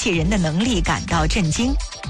器人的能力感到震惊。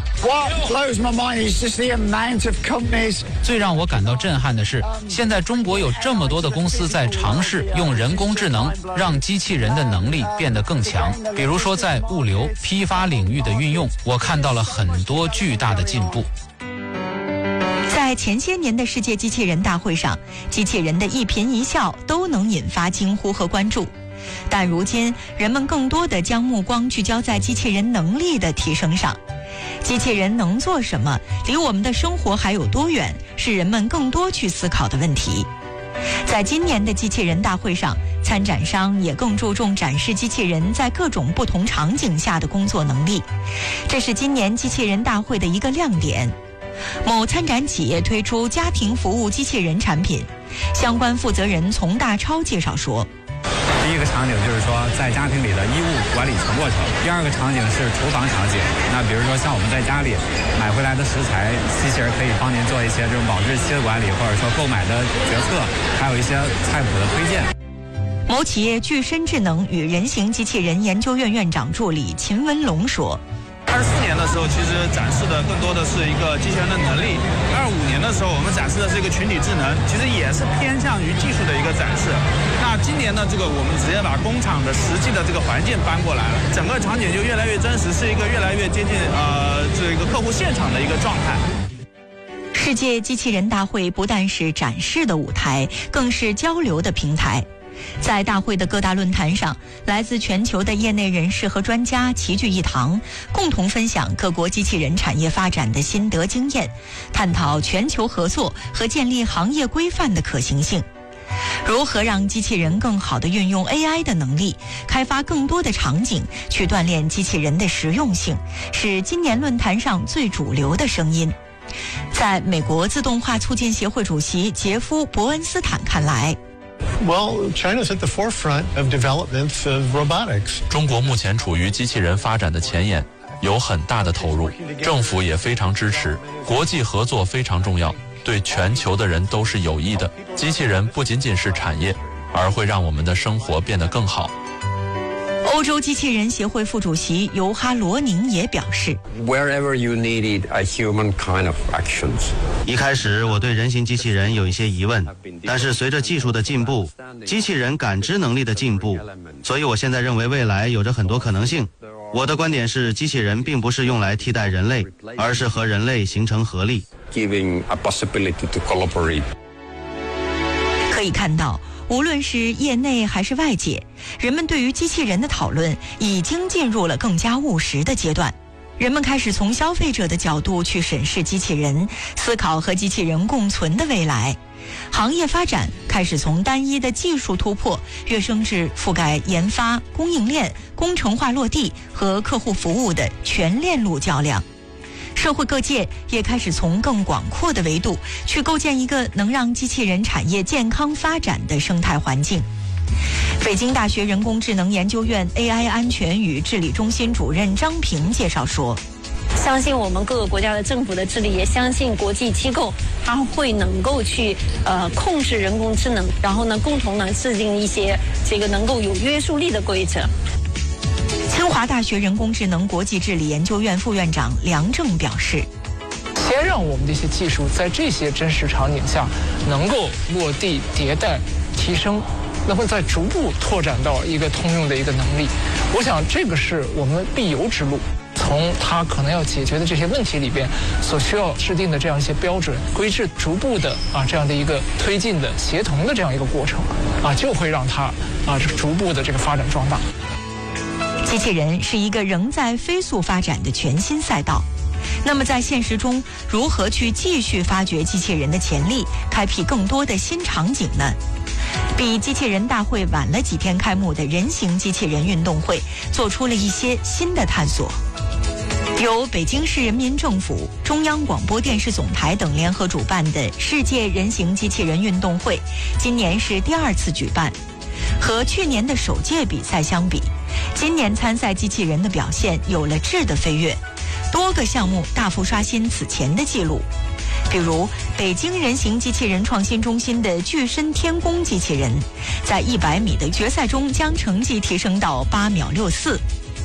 最让我感到震撼的是，现在中国有这么多的公司在尝试用人工智能让机器人的能力变得更强。比如说在物流、批发领域的运用，我看到了很多巨大的进步。 在前些年的世界机器人大会上，机器人的一颦一笑都能引发惊呼和关注。但如今，人们更多地将目光聚焦在机器人能力的提升上。机器人能做什么？离我们的生活还有多远？是人们更多去思考的问题。在今年的机器人大会上，参展商也更注重展示机器人在各种不同场景下的工作能力，这是今年机器人大会的一个亮点。某参展企业推出家庭服务机器人产品，相关负责人丛大超介绍说， 第一个场景就是说在家庭里的衣物管理全过程，第二个场景是厨房场景，那比如说像我们在家里买回来的食材，机器人可以帮您做一些这种保质期的管理，或者说购买的决策，还有一些菜谱的推荐。 某企业具身智能与人形机器人研究院院长助理秦文龙说 ，24年的时候，其实展示的更多的是一个机器人的能力；25年的时候，我们展示的是一个群体智能，其实也是偏向于技术的一个展示。那今年呢，我们直接把工厂的实际的这个环境搬过来了，整个场景就越来越真实，是一个越来越接近这个客户现场的一个状态。 世界机器人大会不但是展示的舞台，更是交流的平台。在大会的各大论坛上，来自全球的业内人士和专家齐聚一堂，共同分享各国机器人产业发展的心得经验，探讨全球合作和建立行业规范的可行性。如何让机器人更好地运用 AI 的能力，开发更多的场景，去锻炼机器人的实用性，是今年论坛上最主流的声音。在美国自动化促进协会主席杰夫·伯恩斯坦看来 ，Well, China's at the forefront of development of robotics. 中国目前处于机器人发展的前沿，有很大的投入，政府也非常支持，国际合作非常重要，对全球的人都是有益的。机器人不仅仅是产业，而会让我们的生活变得更好。 欧洲机器人协会副主席尤哈罗宁也表示 ，Wherever you needed a human kind of actions. 一开始我对人形机器人有一些疑问，但是随着技术的进步，机器人感知能力的进步，所以我现在认为未来有着很多可能性。我的观点是，机器人并不是用来替代人类，而是和人类形成合力。 Giving a possibility to collaborate. 可以看到，无论是业内还是外界，人们对于机器人的讨论已经进入了更加务实的阶段。人们开始从消费者的角度去审视机器人，思考和机器人共存的未来。行业发展开始从单一的技术突破跃升至覆盖研发、供应链、工程化落地和客户服务的全链路较量。社会各界也开始从更广阔的维度去构建一个能让机器人产业健康发展的生态环境。北京大学人工智能研究院 AI 安全与治理中心主任张平介绍说， 相信我们各个国家的政府的治理，也相信国际机构，它会能够去控制人工智能，然后呢，共同呢制定一些这个能够有约束力的规则。 清华大学人工智能国际治理研究院副院长梁正表示， 先让我们这些技术在这些真实场景下能够落地迭代提升，那么再逐步拓展到一个通用的一个能力。我想这个是我们必由之路，从它可能要解决的这些问题里边所需要制定的这样一些标准规制，逐步的这样的一个推进的协同的这样一个过程就会让它逐步的这个发展壮大。 机器人是一个仍在飞速发展的全新赛道，那么在现实中如何去继续发掘机器人的潜力，开辟更多的新场景呢？比机器人大会晚了几天开幕的人形机器人运动会做出了一些新的探索。由北京市人民政府、中央广播电视总台等联合主办的世界人形机器人运动会，今年是第2次举办。和去年的首届比赛相比，今年参赛机器人的表现有了质的飞跃，多个项目大幅刷新此前的记录。比如北京人形机器人创新中心的具身天宫机器人，在100米的决赛中将成绩提升到8秒64。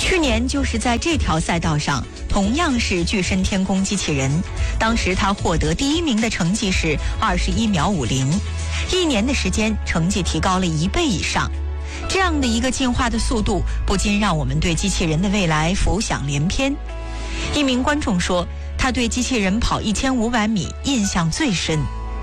去年就是在这条赛道上，同样是具身天宫机器人，当时他获得第1名的成绩是21秒50，1年的时间成绩提高了1倍以上。这样的一个进化的速度，不禁让我们对机器人的未来浮想联翩。一名观众说，他对机器人跑1500米印象最深。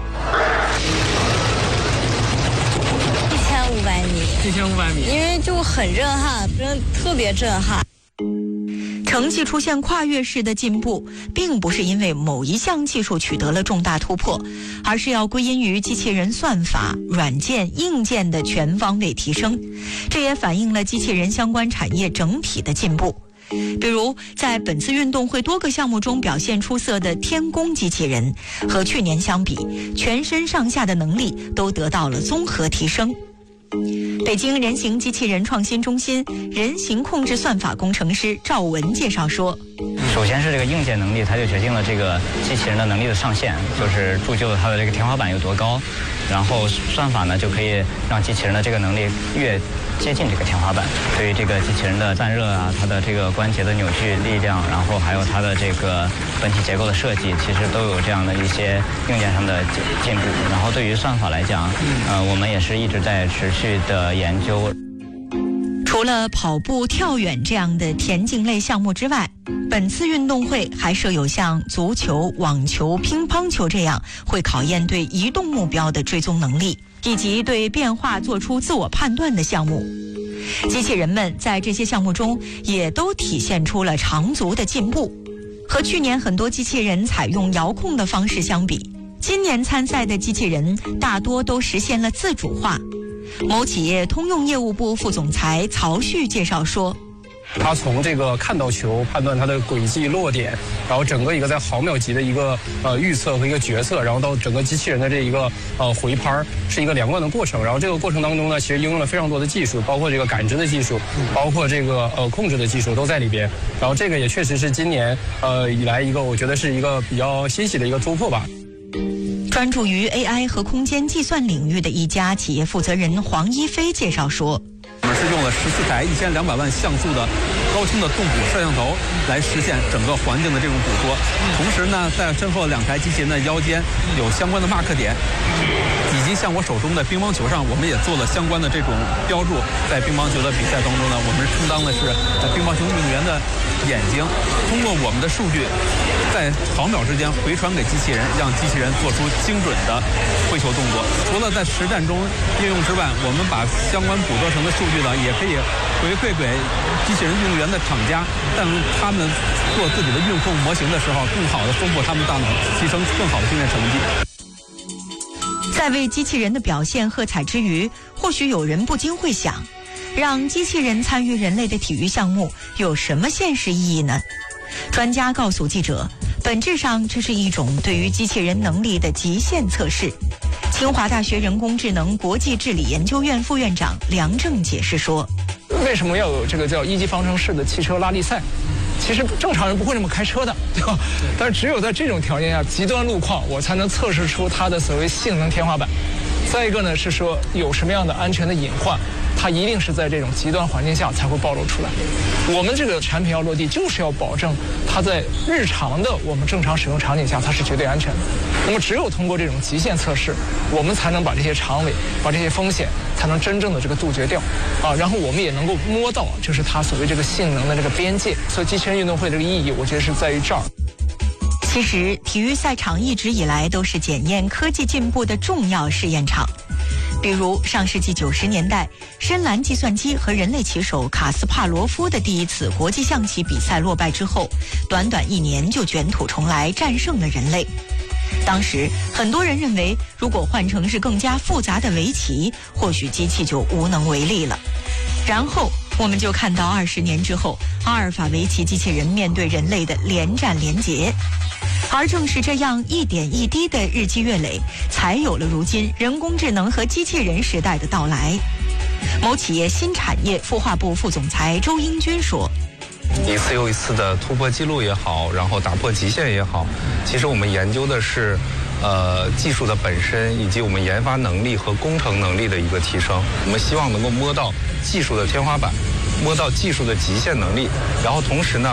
1500米， 因为就很震撼，真的特别震撼。 成绩出现跨越式的进步，并不是因为某一项技术取得了重大突破，而是要归因于机器人算法、软件、硬件的全方位提升。这也反映了机器人相关产业整体的进步。比如，在本次运动会多个项目中表现出色的天宫机器人，和去年相比，全身上下的能力都得到了综合提升。北京人形机器人创新中心人形控制算法工程师赵文介绍说， 首先是这个硬件能力，它就决定了这个机器人的能力的上限，就是铸就了它的这个天花板有多高。然后算法呢，就可以让机器人的这个能力越接近这个天花板。对于这个机器人的散热啊，它的这个关节的扭矩力量，然后还有它的这个本体结构的设计，其实都有这样的一些硬件上的进步。然后对于算法来讲，我们也是一直在持续的研究。 除了跑步、跳远这样的田径类项目之外，本次运动会还设有像足球、网球、乒乓球这样会考验对移动目标的追踪能力，以及对变化做出自我判断的项目。机器人们在这些项目中也都体现出了长足的进步。和去年很多机器人采用遥控的方式相比，今年参赛的机器人大多都实现了自主化。某企业通用业务部副总裁曹旭介绍说， 他从这个看到球判断它的轨迹落点，然后整个一个在毫秒级的一个预测和一个决策，然后到整个机器人的这一个回拍，是一个连贯的过程。然后这个过程当中呢，其实应用了非常多的技术，包括这个感知的技术，包括这个控制的技术都在里边。然后这个也确实是今年以来一个我觉得是一个比较欣喜的一个突破吧。 专注于 AI 和空间计算领域的一家企业负责人黄一飞介绍说， 我们是用了14台1200万像素的高清的动捕摄像头来实现整个环境的这种捕捉。同时呢，在身后2台机器人的腰间有相关的 mark 点，以及像我手中的乒乓球上，我们也做了相关的这种标注。在乒乓球的比赛当中呢，我们充当的是乒乓球运动员的眼睛，通过我们的数据，在毫秒之间回传给机器人，让机器人做出精准的挥球动作。除了在实战中应用之外，我们把相关捕捉成的数据呢，也可以回馈给机器人运动员的厂家，让他们做自己的运控模型的时候，更好的丰富他们大脑，提升更好的训练成绩。 在为机器人的表现喝彩之余，或许有人不禁会想，让机器人参与人类的体育项目有什么现实意义呢？专家告诉记者，本质上这是一种对于机器人能力的极限测试。清华大学人工智能国际治理研究院副院长梁正解释说， 为什么要有这个叫1级方程式的汽车拉力赛？其实正常人不会这么开车的，对吧？但是只有在这种条件下，极端路况，我才能测试出它的所谓性能天花板。再一个呢，是说有什么样的安全的隐患，它一定是在这种极端环境下才会暴露出来。我们这个产品要落地，就是要保证它在日常的我们正常使用场景下，它是绝对安全的。那么只有通过这种极限测试，我们才能把这些长尾、把这些风险才能真正的这个杜绝掉啊。然后我们也能够摸到，就是它所谓这个性能的这个边界。所以机器人运动会这个意义，我觉得是在于这儿。 其实，体育赛场一直以来都是检验科技进步的重要试验场。比如，上世纪90年代，深蓝计算机和人类棋手卡斯帕罗夫的第一次国际象棋比赛落败之后，短短1年就卷土重来，战胜了人类。当时，很多人认为，如果换成是更加复杂的围棋，或许机器就无能为力了。然后，我们就看到20年之后，阿尔法围棋机器人面对人类的连战连捷。而正是这样一点一滴的日积月累，才有了如今人工智能和机器人时代的到来。某企业新产业孵化部副总裁周英军说， 一次又一次的突破记录也好，然后打破极限也好，其实我们研究的是技术的本身，以及我们研发能力和工程能力的一个提升。我们希望能够摸到技术的天花板， 摸到技术的极限能力，然后同时呢，